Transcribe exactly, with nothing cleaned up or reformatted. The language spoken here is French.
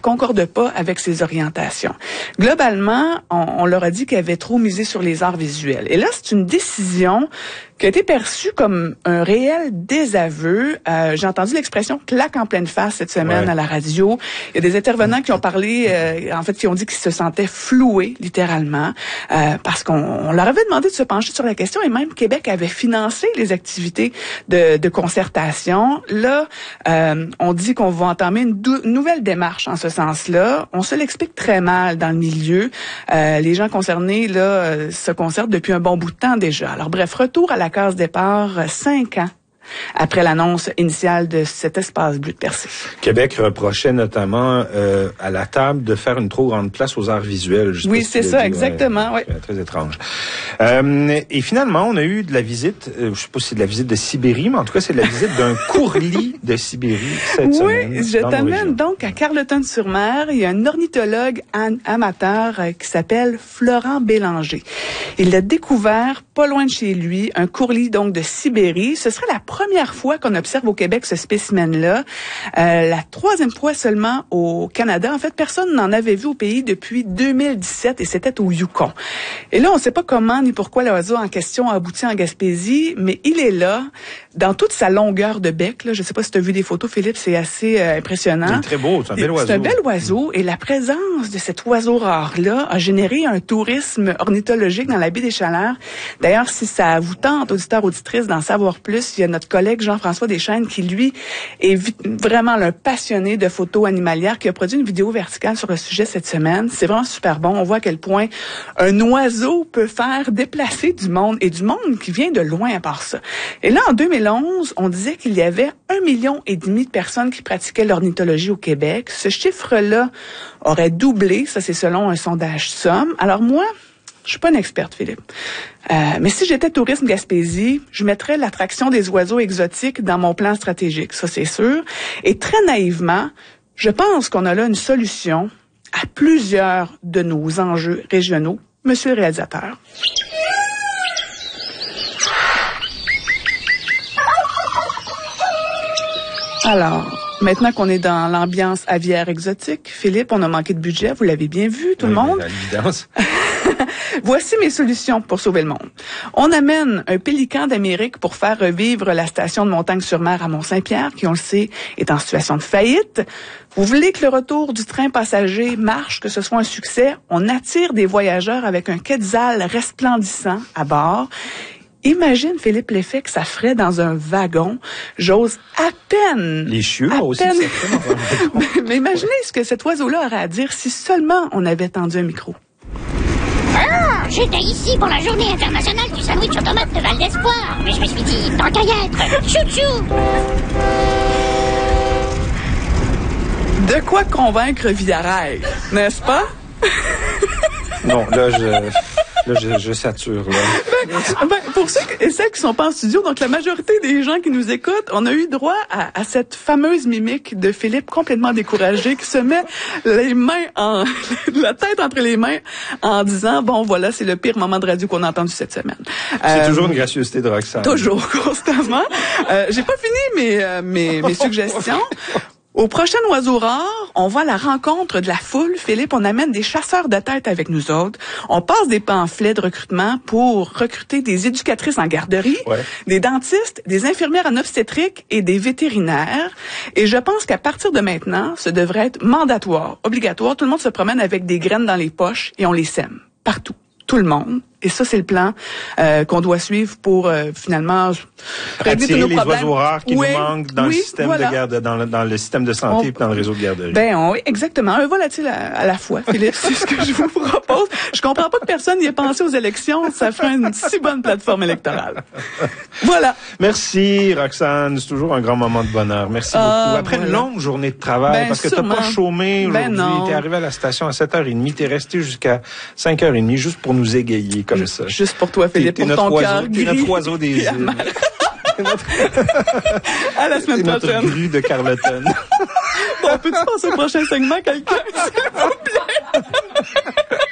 concorde pas avec ses orientations. Globalement, on, on leur a dit qu'ils avaient trop misé sur les arts visuels. Et là, c'est une décision qui a été perçue comme un réel désaveu. Euh, j'ai entendu l'expression « claque en pleine face » cette semaine ouais. à la radio. Il y a des intervenants qui ont parlé, euh, en fait, qui ont dit qu'ils se sentaient floués, littéralement, euh, parce qu'on on leur avait demandé de se pencher sur la question et même Québec avait financé les activités de, de concertation. Là, euh, on dit qu'on va entamer une dou- nouvelle démarche en ce sens-là. On se l'explique très mal dans le milieu. Euh, les gens concernés là euh, se concertent depuis un bon bout de temps déjà. Alors bref, retour à la case départ, euh, cinq ans après l'annonce initiale de cet espace bleu de Percé. Québec reprochait notamment euh, à la table de faire une trop grande place aux arts visuels. Oui, c'est ça, dit, exactement. Ouais, oui. Très étrange. Euh, et finalement, on a eu de la visite, euh, je sais pas si c'est de la visite de Sibérie, mais en tout cas, c'est de la visite d'un courlis de Sibérie cette oui, semaine. Oui, je t'amène donc à Carleton-sur-Mer. Il y a un ornithologue amateur euh, qui s'appelle Florent Bélanger. Il l'a découvert pas loin de chez lui, un courlis donc de Sibérie. Ce serait la première fois qu'on observe au Québec ce spécimen-là. Euh, la troisième fois seulement au Canada. En fait, personne n'en avait vu au pays depuis deux mille dix-sept et c'était au Yukon. Et là, on ne sait pas comment ni pourquoi l'oiseau en question a abouti en Gaspésie, mais il est là, dans toute sa longueur de bec. Là. Je ne sais pas si tu as vu des photos, Philippe, c'est assez euh, impressionnant. Il est très beau, c'est un bel oiseau. C'est un bel oiseau et la présence de cet oiseau rare-là a généré un tourisme ornithologique dans la baie des Chaleurs. D'ailleurs, si ça vous tente, auditeurs, auditrices, d'en savoir plus, il y a notre collègue Jean-François Deschênes qui, lui, est vi- vraiment un passionné de photos animalières, qui a produit une vidéo verticale sur le sujet cette semaine. C'est vraiment super bon. On voit à quel point un oiseau peut faire déplacer du monde, et du monde qui vient de loin à part ça. Et là, en deux mille onze, on disait qu'il y avait un million et demi de personnes qui pratiquaient l'ornithologie au Québec. Ce chiffre-là aurait doublé, ça c'est selon un sondage Somme. Alors moi, je suis pas une experte, Philippe. Euh, mais si j'étais Tourisme Gaspésie, je mettrais l'attraction des oiseaux exotiques dans mon plan stratégique, ça c'est sûr. Et très naïvement, je pense qu'on a là une solution à plusieurs de nos enjeux régionaux. Monsieur le réalisateur. Alors, maintenant qu'on est dans l'ambiance aviaire exotique, Philippe, on a manqué de budget, vous l'avez bien vu, tout oui, le monde. À l'évidence. Voici mes solutions pour sauver le monde. On amène un pélican d'Amérique pour faire revivre la station de Montagne-sur-Mer à Mont-Saint-Pierre, qui, on le sait, est en situation de faillite. Vous voulez que le retour du train passager marche, que ce soit un succès? On attire des voyageurs avec un quetzal resplendissant à bord. Imagine, Philippe, l'effet que ça ferait dans un wagon. J'ose à peine... Les chiots à aussi, peine... ça ferait dans un wagon. Mais imaginez ce que cet oiseau-là aurait à dire si seulement on avait tendu un micro. Ah, j'étais ici pour la journée internationale du sandwich aux tomates de Val d'Espoir. Mais je me suis dit, tant qu'à y être, chou-chou. De quoi convaincre Villarail, n'est-ce pas? Non, là, je... Là, je, je sature, là. Ben, ben, pour ceux et celles qui sont pas en studio, donc la majorité des gens qui nous écoutent, on a eu droit à, à cette fameuse mimique de Philippe complètement découragé qui se met les mains en, la tête entre les mains en disant, bon, voilà, c'est le pire moment de radio qu'on a entendu cette semaine. C'est euh, toujours une gracieuseté de Roxane. Toujours, constamment. Euh, j'ai pas fini mes, euh, mes, mes suggestions. Au prochain oiseau rare, on va à la rencontre de la foule. Philippe, on amène des chasseurs de tête avec nous autres. On passe des pamphlets de recrutement pour recruter des éducatrices en garderie, ouais. des dentistes, des infirmières en obstétrique et des vétérinaires. Et je pense qu'à partir de maintenant, ce devrait être mandatoire, obligatoire. Tout le monde se promène avec des graines dans les poches et on les sème partout. Tout le monde. Et ça, c'est le plan euh, qu'on doit suivre pour euh, finalement régler tous nos les problèmes. Oiseaux rares qui oui, nous manquent dans, oui, le système voilà. de garde, dans, le, dans le système de santé on, et dans le réseau de garderie. Ben on, oui, exactement. Un volatile à, à la fois, Philippe, c'est ce que je vous propose. Je comprends pas que personne n'y ait pensé aux élections. Ça ferait une si bonne plateforme électorale. Voilà. Merci, Roxane. C'est toujours un grand moment de bonheur. Merci ah, beaucoup. Après voilà. une longue journée de travail, ben, parce que t'as pas chômé aujourd'hui. Ben t'es arrivé à la station à sept heures trente. T'es resté jusqu'à cinq heures trente juste pour nous égayer comme ça. Juste pour toi, Philippe, t'es, t'es pour ton cœur gris. T'es notre oiseau des îles. À la semaine c'est prochaine. Notre grue de Carleton. Bon, peux-tu passer au prochain segment, quelqu'un, s'il vous plaît?